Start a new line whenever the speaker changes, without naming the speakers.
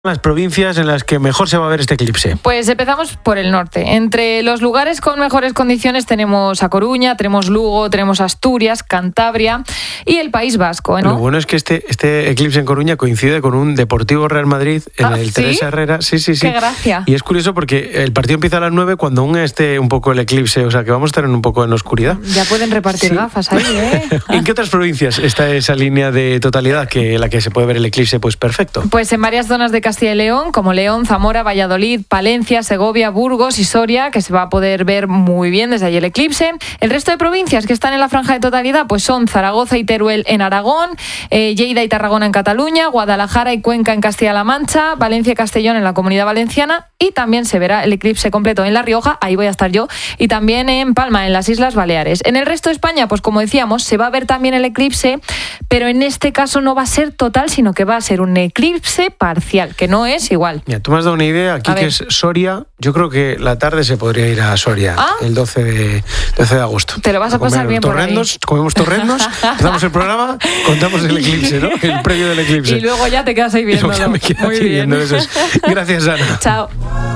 Las provincias en las que mejor se va a ver este eclipse.
Pues empezamos por el norte. Entre los lugares con mejores condiciones tenemos A Coruña, tenemos Lugo, tenemos Asturias, Cantabria y el País Vasco, ¿no?
Lo bueno es que este eclipse en Coruña coincide con un Deportivo Real Madrid en el
¿sí?
Teresa Herrera. Sí.
Qué gracia.
Y es curioso porque el partido empieza a las 9 cuando aún esté un poco el eclipse, o sea que vamos a estar un poco en la oscuridad.
Ya pueden repartir gafas ahí, ¿eh?
¿En qué otras provincias está esa línea de totalidad que la que se puede ver el eclipse pues perfecto?
Pues en varias zonas de Castilla y León, como León, Zamora, Valladolid, Palencia, Segovia, Burgos y Soria, que se va a poder ver muy bien desde allí el eclipse. El resto de provincias que están en la franja de totalidad pues son Zaragoza y Teruel en Aragón, Lleida y Tarragona en Cataluña, Guadalajara y Cuenca en Castilla-La Mancha, Valencia y Castellón en la Comunidad Valenciana, y también se verá el eclipse completo en La Rioja, ahí voy a estar yo, y también en Palma, en las Islas Baleares. En el resto de España, pues como decíamos, se va a ver también el eclipse, pero en este caso no va a ser total, sino que va a ser un eclipse parcial, que no es igual.
Mira, tú me has dado una idea aquí que es Soria. Yo creo que la tarde se podría ir a Soria el 12 de agosto.
Te lo vas a pasar bien por ahí.
Comemos torrendos, empezamos el programa, contamos el eclipse, ¿no? El previo del eclipse.
Y luego ya te quedas ahí viendo.
Y luego ya me quedo aquí viendo eso. Gracias, Ana.
Chao.